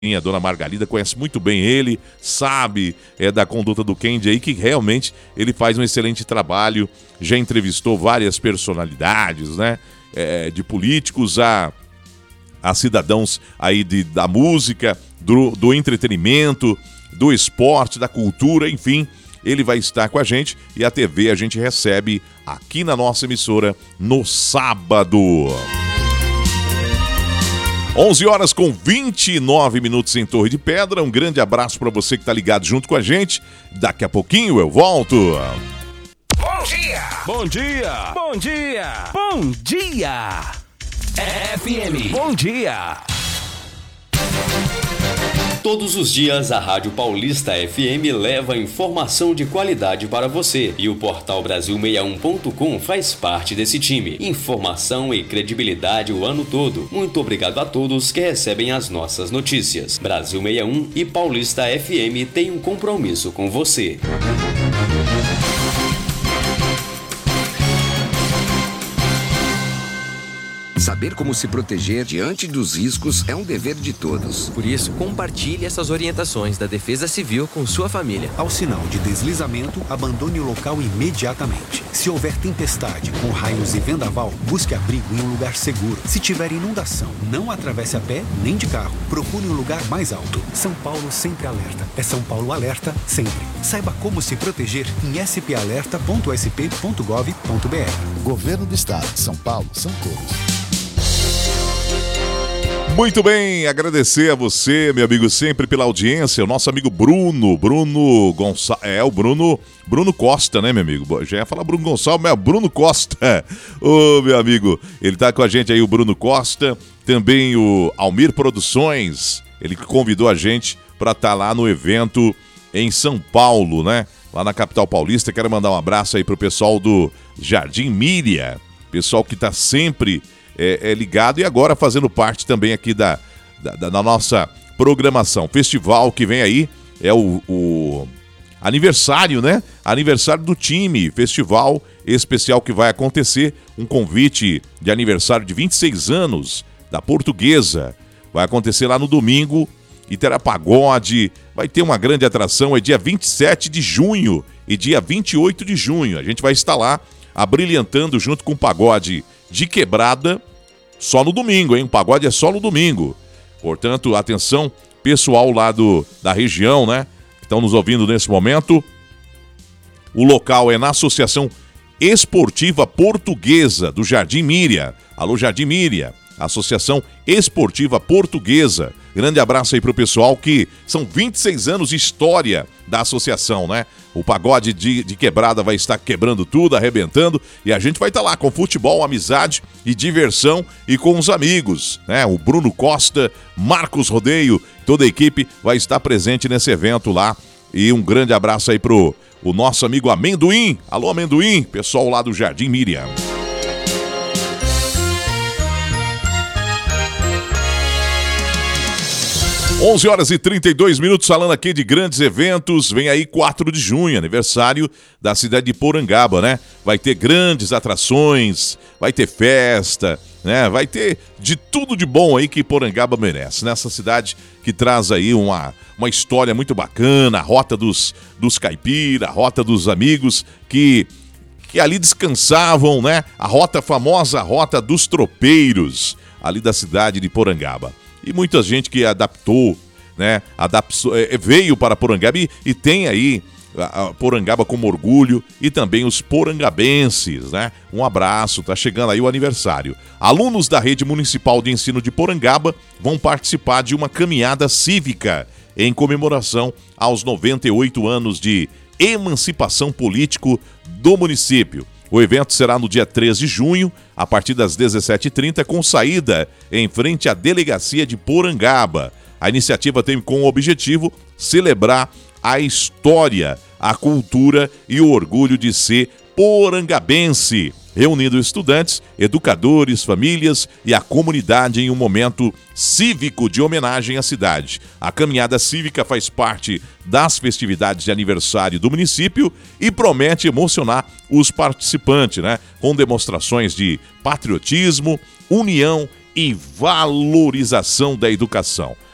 A dona Margarida conhece muito bem ele, sabe da conduta do Kendi aí, que realmente ele faz um excelente trabalho, já entrevistou várias personalidades, né, de políticos a cidadãos aí da música, do entretenimento, do esporte, da cultura, enfim, ele vai estar com a gente e a TV a gente recebe aqui na nossa emissora no sábado. 11 horas com 29 minutos em Torre de Pedra. Um grande abraço para você que tá ligado junto com a gente. Daqui a pouquinho eu volto. Bom dia! Bom dia! Bom dia! Bom dia! FM. Bom dia! Todos os dias a Rádio Paulista FM leva informação de qualidade para você e o portal Brasil61.com faz parte desse time. Informação e credibilidade o ano todo. Muito obrigado a todos que recebem as nossas notícias. Brasil 61 e Paulista FM têm um compromisso com você. Saber como se proteger diante dos riscos é um dever de todos. Por isso, compartilhe essas orientações da Defesa Civil com sua família. Ao sinal de deslizamento, abandone o local imediatamente. Se houver tempestade, com raios e vendaval, busque abrigo em um lugar seguro. Se tiver inundação, não atravesse a pé nem de carro. Procure um lugar mais alto. São Paulo sempre alerta. É São Paulo alerta sempre. Saiba como se proteger em spalerta.sp.gov.br. Governo do Estado de São Paulo, São todos. Muito bem, agradecer a você, meu amigo, sempre pela audiência. O nosso amigo Bruno Gonçalves. Bruno Costa, né, meu amigo? Já ia falar Bruno Gonçalves, mas é Bruno Costa. Ô, meu amigo, ele tá com a gente aí, o Bruno Costa. Também o Almir Produções. Ele convidou a gente para estar lá no evento em São Paulo, né? Lá na capital paulista. Quero mandar um abraço aí pro pessoal do Jardim Míria. Pessoal que tá sempre ligado e agora fazendo parte também aqui da nossa programação. Festival que vem aí é o aniversário, né? Aniversário do time. Festival especial que vai acontecer. Um convite de aniversário de 26 anos da Portuguesa. Vai acontecer lá no domingo e terá pagode. Vai ter uma grande atração. É dia 27 de junho e dia 28 de junho. A gente vai estar lá abrilhantando junto com o pagode de Quebrada. Só no domingo, hein? O pagode é só no domingo. Portanto, atenção, pessoal lá da região, né? Que estão nos ouvindo nesse momento. O local é na Associação Esportiva Portuguesa do Jardim Míria. Alô, Jardim Míria. Associação Esportiva Portuguesa. Grande abraço aí pro pessoal que são 26 anos de história da associação, né? O pagode de Quebrada vai estar quebrando tudo, arrebentando, e a gente vai estar lá com futebol, amizade e diversão e com os amigos, né? O Bruno Costa, Marcos Rodeio, toda a equipe vai estar presente nesse evento lá. E um grande abraço aí pro o nosso amigo Amendoim. Alô, Amendoim, pessoal lá do Jardim Míria. 11 horas e 32 minutos, falando aqui de grandes eventos. Vem aí 4 de junho, aniversário da cidade de Porangaba, né? Vai ter grandes atrações, vai ter festa, né? Vai ter de tudo de bom aí que Porangaba merece. Nessa cidade que traz aí uma história muito bacana, a rota dos caipira, a rota dos amigos que ali descansavam, né? A rota famosa, a rota dos tropeiros, ali da cidade de Porangaba. E muita gente que adaptou, né? Veio para Porangaba e tem aí a Porangaba como orgulho e também os porangabenses, né? Um abraço, tá chegando aí o aniversário. Alunos da Rede Municipal de Ensino de Porangaba vão participar de uma caminhada cívica em comemoração aos 98 anos de emancipação político do município. O evento será no dia 3 de junho, a partir das 17h30, com saída em frente à Delegacia de Porangaba. A iniciativa tem como objetivo celebrar a história, a cultura e o orgulho de ser porangabense, reunindo estudantes, educadores, famílias e a comunidade em um momento cívico de homenagem à cidade. A caminhada cívica faz parte das festividades de aniversário do município e promete emocionar os participantes, né? Com demonstrações de patriotismo, união e valorização da educação.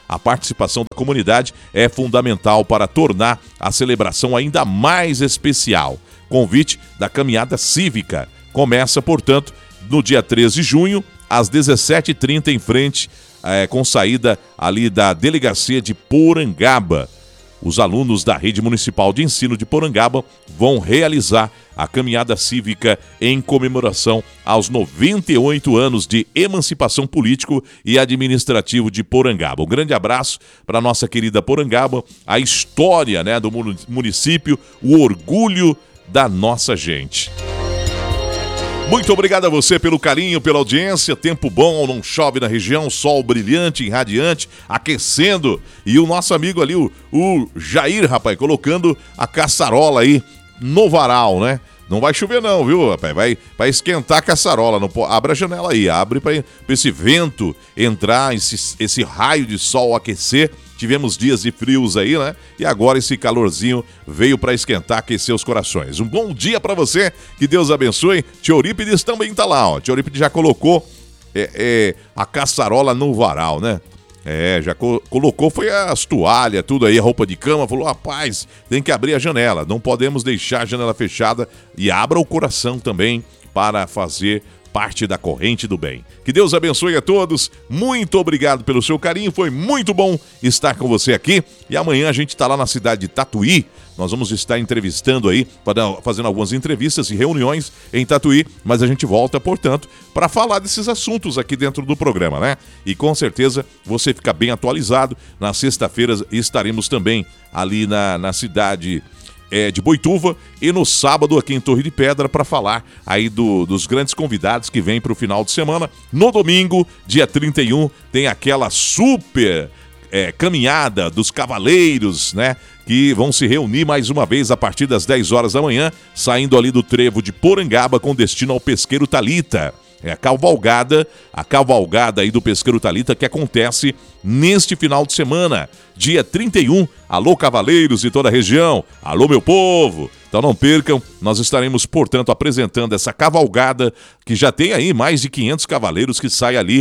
A participação da comunidade é fundamental para tornar a celebração ainda mais especial. Convite da caminhada cívica começa, portanto, no dia 13 de junho, às 17h30, em frente, com saída ali da delegacia de Porangaba. Os alunos da Rede Municipal de Ensino de Porangaba vão realizar a caminhada cívica em comemoração aos 98 anos de emancipação político e administrativo de Porangaba. Um grande abraço para a nossa querida Porangaba, a história, né, do município, o orgulho da nossa gente. Muito obrigado a você pelo carinho, pela audiência. Tempo bom, não chove na região, sol brilhante, irradiante, aquecendo. E o nosso amigo ali, o Jair, rapaz, colocando a caçarola aí no varal, né? Não vai chover não, viu, rapaz? Vai esquentar a caçarola. Não pode... Abre a janela aí, abre para esse vento entrar, esse raio de sol aquecer. Tivemos dias de frios aí, né? E agora esse calorzinho veio para esquentar, aquecer os corações. Um bom dia para você, que Deus abençoe. Tiorípides também tá lá, ó. Tiorípides já colocou a caçarola no varal, né? Já colocou, foi as toalhas, tudo aí, a roupa de cama. Falou, rapaz, tem que abrir a janela. Não podemos deixar a janela fechada. E abra o coração também para fazer parte da corrente do bem. Que Deus abençoe a todos. Muito obrigado pelo seu carinho. Foi muito bom estar com você aqui. E amanhã a gente está lá na cidade de Tatuí. Nós vamos estar entrevistando aí, fazendo algumas entrevistas e reuniões em Tatuí. Mas a gente volta, portanto, para falar desses assuntos aqui dentro do programa, né? E com certeza você fica bem atualizado. Na sexta-feira estaremos também ali na cidade de Boituva, e no sábado aqui em Torre de Pedra para falar aí dos grandes convidados que vêm para o final de semana. No domingo, dia 31, tem aquela super caminhada dos cavaleiros, né? Que vão se reunir mais uma vez a partir das 10 horas da manhã, saindo ali do trevo de Porangaba com destino ao Pesqueiro Talita. É a cavalgada aí do Pesqueiro Talita que acontece neste final de semana, dia 31. Alô, cavaleiros de toda a região, alô, meu povo. Então não percam, nós estaremos, portanto, apresentando essa cavalgada que já tem aí mais de 500 cavaleiros que saem ali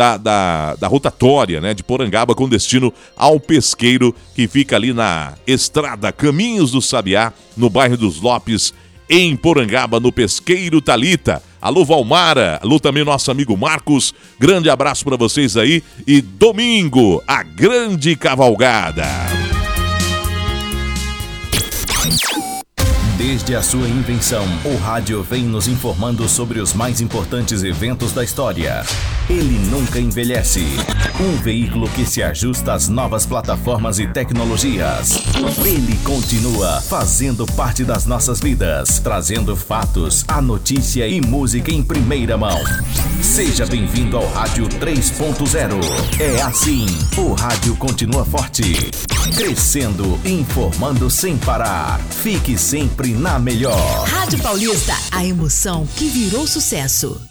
da rotatória, né, de Porangaba com destino ao Pesqueiro, que fica ali na estrada Caminhos do Sabiá, no bairro dos Lopes, em Porangaba, no Pesqueiro Talita. Alô, Valmara, alô também nosso amigo Marcos, grande abraço para vocês aí. E domingo, a grande cavalgada. Desde a sua invenção, o rádio vem nos informando sobre os mais importantes eventos da história. Ele nunca envelhece. Um veículo que se ajusta às novas plataformas e tecnologias. Ele continua fazendo parte das nossas vidas, trazendo fatos, a notícia e música em primeira mão. Seja bem-vindo ao Rádio 3.0. É assim, o rádio continua forte, crescendo, informando sem parar. Fique sempre na melhor. Rádio Paulista, a emoção que virou sucesso.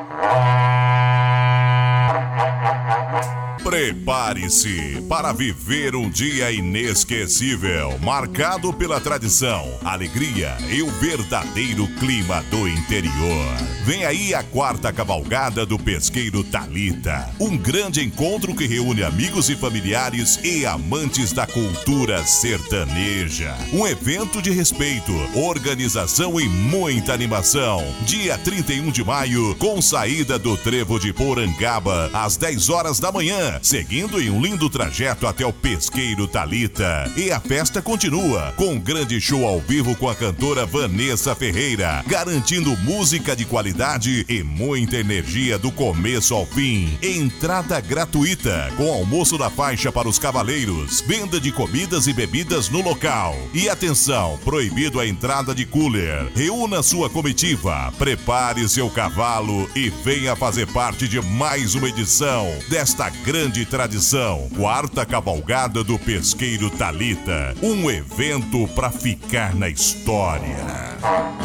Prepare-se para viver um dia inesquecível, marcado pela tradição, alegria e o verdadeiro clima do interior. Vem aí a 4ª cavalgada do Pesqueiro Talita, um grande encontro que reúne amigos e familiares e amantes da cultura sertaneja. Um evento de respeito, organização e muita animação. Dia 31 de maio, com saída do trevo de Porangaba, às 10 horas da manhã, seguindo em um lindo trajeto até o Pesqueiro Talita. E a festa continua com um grande show ao vivo com a cantora Vanessa Ferreira, garantindo música de qualidade e muita energia do começo ao fim. Entrada gratuita, com almoço na faixa para os cavaleiros, venda de comidas e bebidas no local. E atenção, proibido a entrada de cooler. Reúna sua comitiva, prepare seu cavalo e venha fazer parte de mais uma edição desta grande tradição, 4ª cavalgada do Pesqueiro Talita, um evento para ficar na história.